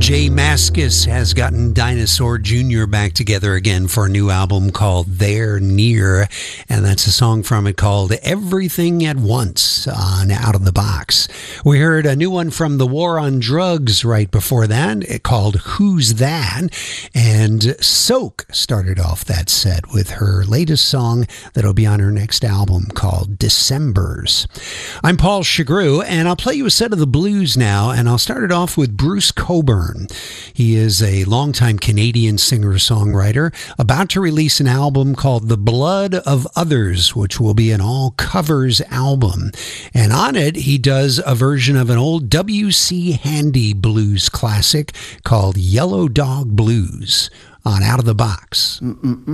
J Mascis has gotten Dinosaur Jr. back together again for a new album called They're Near, and that's a song from it called Everything at Once on Out of the Box. We heard a new one from The War on Drugs right before that, called Who's That? And Soak started off that set with her latest song that'll be on her next album called Decembers. I'm Paul Chagru, and I'll play you a set of the blues now, and I'll start it off with Bruce Cockburn. He is a longtime Canadian singer-songwriter about to release an album called The Blood of Others, which will be an all-covers album. And on it, he does a version of an old W.C. Handy blues classic called Yellow Dog Blues on Out of the Box.